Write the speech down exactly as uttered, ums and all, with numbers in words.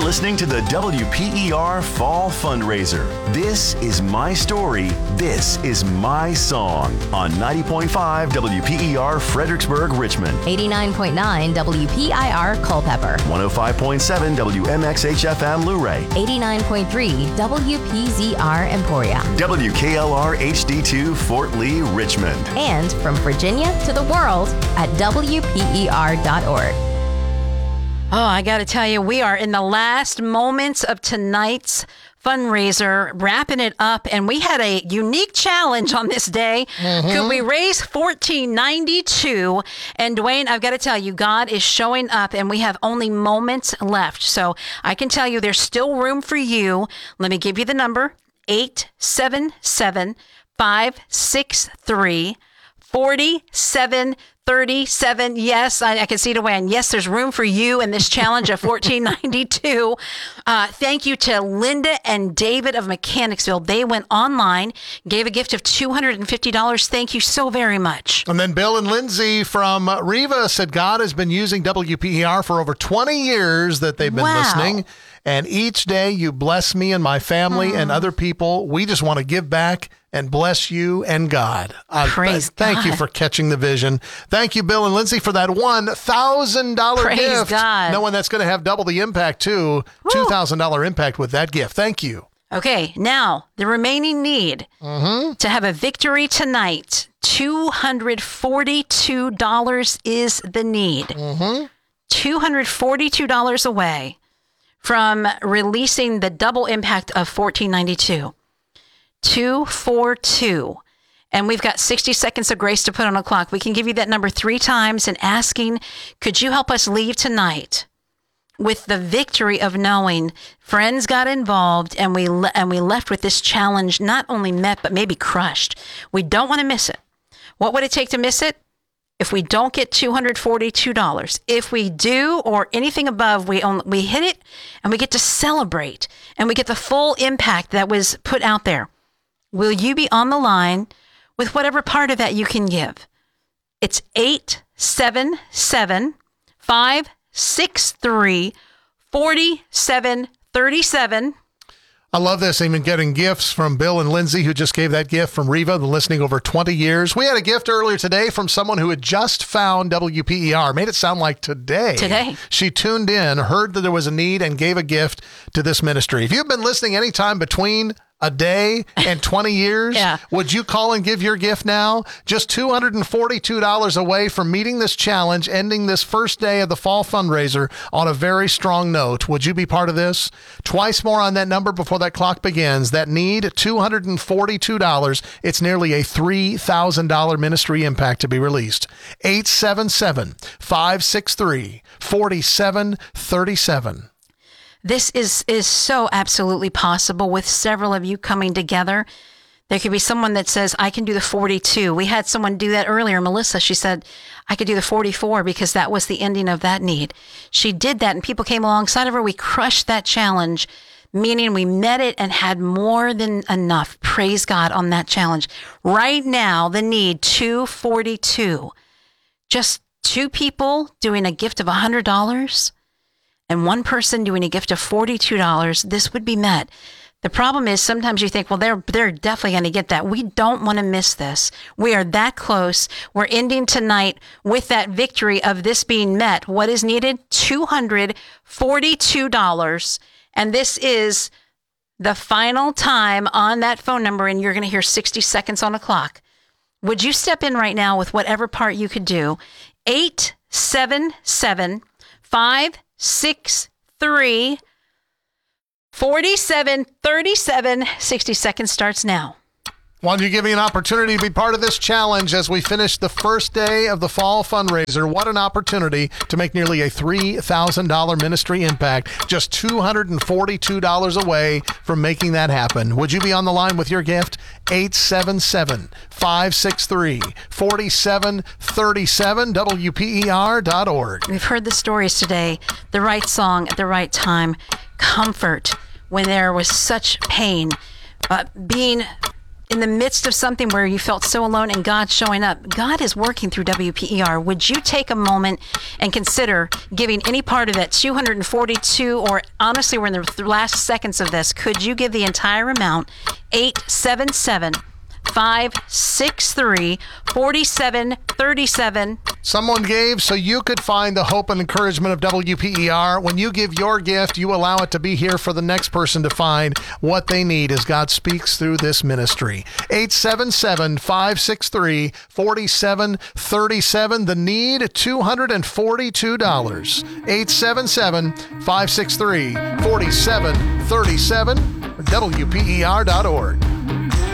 listening to the W P E R Fall Fundraiser. This is my story. This is my song on ninety point five W P E R Fredericksburg, Richmond. eighty-nine point nine W P I R Culpeper. one oh five point seven W M X H F M Luray. eighty-nine point three W P Z R Emporia. W K L R H D two Fort Lee, Richmond. And from Virginia to the world at W P E R dot org. Oh, I got to tell you, we are in the last moments of tonight's fundraiser, wrapping it up, and we had a unique challenge on this day. Mm-hmm. Could we raise fourteen ninety-two? And Dwayne, I've got to tell you, God is showing up, and we have only moments left. So I can tell you there's still room for you. Let me give you the number, eight seven seven, five six three, four seven thirty-seven. Yes, I, I can see it away. And yes, there's room for you in this challenge of fourteen ninety-two. Uh, thank you to Linda and David of Mechanicsville. They went online, gave a gift of two hundred fifty dollars. Thank you so very much. And then Bill and Lindsay from Riva said God has been using W P E R for over twenty years that they've been wow. listening. And each day you bless me and my family mm. and other people. We just want to give back and bless you and God. Uh, Praise th- thank God. you for catching the vision. Thank you, Bill and Lindsay, for that one thousand dollars Praise gift. God. Knowing that's going to have double the impact, too. Woo. two thousand dollars impact with that gift. Thank you. Okay, now the remaining need Mm-hmm. to have a victory tonight, two hundred forty-two dollars is the need. Mm-hmm. two hundred forty-two dollars away from releasing the double impact of fourteen ninety-two. two forty-two. And we've got sixty seconds of grace to put on a clock. We can give you that number three times and asking, could you help us leave tonight with the victory of knowing friends got involved and we le- and we left with this challenge not only met, but maybe crushed. We don't want to miss it. What would it take to miss it? If we don't get two hundred forty-two dollars, if we do or anything above, we only, we hit it and we get to celebrate and we get the full impact that was put out there. Will you be on the line with whatever part of that you can give? It's eight seven seven, five six three, four seven three seven. I love this, even getting gifts from Bill and Lindsay, who just gave that gift from Riva, been listening over twenty years. We had a gift earlier today from someone who had just found W P E R. Made it sound like today. Today. She tuned in, heard that there was a need, and gave a gift to this ministry. If you've been listening anytime between a day and twenty years, yeah. would you call and give your gift now? Just two hundred forty-two dollars away from meeting this challenge, ending this first day of the fall fundraiser on a very strong note. Would you be part of this? Twice more on that number before that clock begins. That need, two hundred forty-two dollars. It's nearly a three thousand dollars ministry impact to be released. eight seven seven, five six three, four seven three seven. This is, is so absolutely possible with several of you coming together. There could be someone that says, I can do the forty-two. We had someone do that earlier, Melissa. She said, I could do the forty-four because that was the ending of that need. She did that and people came alongside of her. We crushed that challenge, meaning we met it and had more than enough. Praise God on that challenge. Right now, the need, two forty-two. Just two people doing a gift of one hundred dollars. And one person doing a gift of forty-two dollars, this would be met. The problem is sometimes you think, well, they're they're definitely going to get that. We don't want to miss this. We are that close. We're ending tonight with that victory of this being met. What is needed? two hundred forty-two dollars. And this is the final time on that phone number, and you're going to hear sixty seconds on the clock. Would you step in right now with whatever part you could do? eight seven seven, five six three, four seven three seven. sixty seconds starts now. Want to give you an opportunity to be part of this challenge as we finish the first day of the fall fundraiser. What an opportunity to make nearly a three thousand dollars ministry impact. Just two hundred forty-two dollars away from making that happen. Would you be on the line with your gift? eight seven seven, five six three, four seven three seven, W P E R dot org. We've heard the stories today. The right song at the right time. Comfort when there was such pain. Uh, being in the midst of something where you felt so alone and God showing up, God is working through W P E R. Would you take a moment and consider giving any part of that two hundred forty-two, or honestly, we're in the last seconds of this, could you give the entire amount? eight seven seven, five six three, four seven three seven. Someone gave so you could find the hope and encouragement of W P E R. When you give your gift, you allow it to be here for the next person to find what they need as God speaks through this ministry. eight seven seven, five six three, four seven three seven. The need, two hundred forty-two dollars. eight seven seven, five six three, four seven three seven. W P E R dot org.